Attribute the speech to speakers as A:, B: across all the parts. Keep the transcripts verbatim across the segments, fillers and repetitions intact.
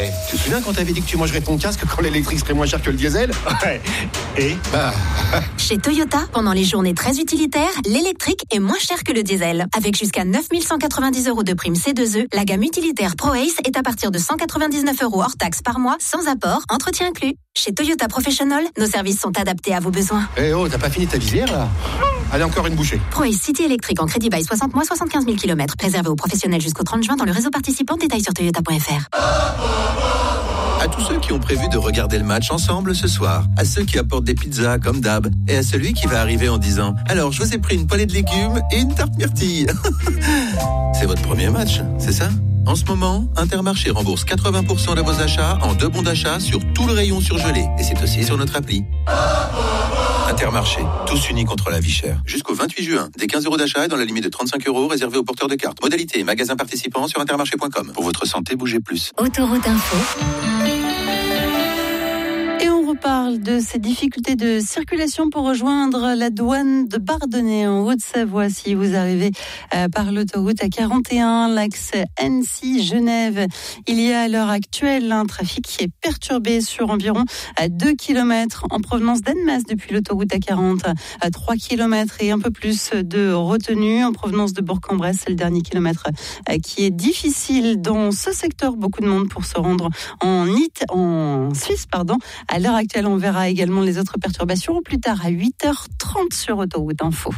A: Ouais. Tu te souviens quand t'avais dit que tu mangerais ton casque quand l'électrique serait moins cher que le diesel?
B: Ouais. Et
A: Bah...
C: Chez Toyota, pendant les journées très utilitaires, l'électrique est moins cher que le diesel. Avec jusqu'à neuf mille cent quatre-vingt-dix euros de prime C deux E, la gamme utilitaire ProAce est à partir de cent quatre-vingt-dix-neuf euros hors taxe par mois, sans apport, entretien inclus. Chez Toyota Professional, nos services sont adaptés à vos besoins.
A: Eh oh, t'as pas fini ta visière là? Allez, encore une bouchée.
C: ProAce City électrique en crédit bail soixante mois, soixante-quinze mille kilomètres. Réservé aux professionnels jusqu'au trente juin dans le réseau participant. Détails sur toyota point f r.
D: À tous ceux qui ont prévu de regarder le match ensemble ce soir, à ceux qui apportent des pizzas comme d'hab, et à celui qui va arriver en disant « Alors, je vous ai pris une poêlée de légumes et une tarte myrtille. » C'est votre premier match, c'est ça? En ce moment, Intermarché rembourse quatre-vingts pour cent de vos achats en deux bons d'achat sur tout le rayon surgelé. Et c'est aussi sur notre appli. Intermarché, tous unis contre la vie chère. Jusqu'au vingt-huit juin, des quinze euros d'achat et dans la limite de trente-cinq euros réservés aux porteurs de cartes. Modalité, magasin participant sur intermarché point com. Pour votre santé, bougez plus.
E: Autoroute Info.
F: Et on reparle de ces difficultés de circulation pour rejoindre la douane de Bardonnay en Haute-Savoie. Si vous arrivez euh, par l'autoroute A quarante et un, l'axe Annecy-Genève, il y a à l'heure actuelle un trafic qui est perturbé sur environ euh, deux kilomètres en provenance d'Annemasse depuis l'autoroute A quarante, à trois kilomètres et un peu plus de retenue en provenance de Bourg-en-Bresse. C'est le dernier kilomètre euh, qui est difficile dans ce secteur. Beaucoup de monde pour se rendre en, It- en Suisse, pardon. À l'heure actuelle, on verra également les autres perturbations plus tard à huit heures trente sur Autoroute Info.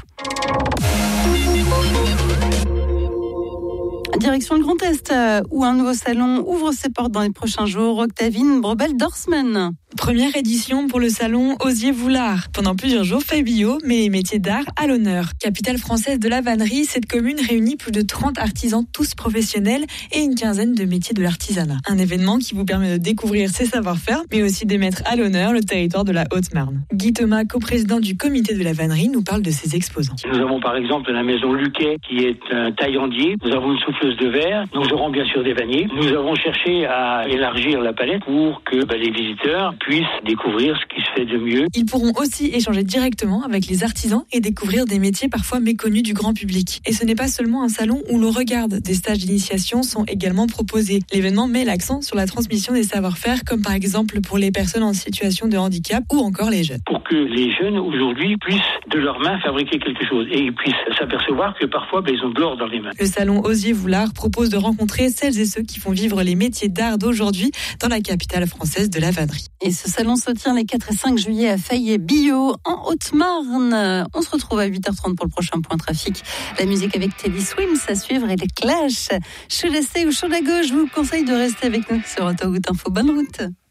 F: Direction le Grand Est, où un nouveau salon ouvre ses portes dans les prochains jours. Octavine Brobel-Dorsman.
G: Première édition pour le salon Osier-Voulard. Pendant plusieurs jours, Fabio met les métiers d'art à l'honneur. Capitale française de la vannerie, cette commune réunit plus de trente artisans, tous professionnels, et une quinzaine de métiers de l'artisanat. Un événement qui vous permet de découvrir ses savoir-faire, mais aussi de mettre à l'honneur le territoire de la Haute-Marne. Guy Thomas, coprésident du comité de la vannerie, nous parle de ses exposants.
H: Nous avons par exemple la maison Luquet, qui est un taillandier. Nous avons une souffleuse de verre. Nous aurons bien sûr des vanniers. Nous avons cherché à élargir la palette pour que bah, les visiteurs puissent découvrir ce qui se fait de mieux.
G: Ils pourront aussi échanger directement avec les artisans et découvrir des métiers parfois méconnus du grand public. Et ce n'est pas seulement un salon où l'on regarde. Des stages d'initiation sont également proposés. L'événement met l'accent sur la transmission des savoir-faire, comme par exemple pour les personnes en situation de handicap ou encore les jeunes.
H: Pour que les jeunes aujourd'hui puissent de leurs mains fabriquer quelque chose et ils puissent s'apercevoir que parfois ben, ils ont de l'or dans les mains.
G: Le salon Osier-Voulard propose de rencontrer celles et ceux qui font vivre les métiers d'art d'aujourd'hui dans la capitale française de la vannerie.
F: Et ce salon se tient les quatre et cinq juillet à Faye-Billot en Haute-Marne. On se retrouve à huit heures trente pour le prochain point trafic. La musique avec Teddy Swims à suivre et les Clash. Chaud d'essai ou chaud à gauche, je vous conseille de rester avec nous sur Autoroute Info. Bonne route.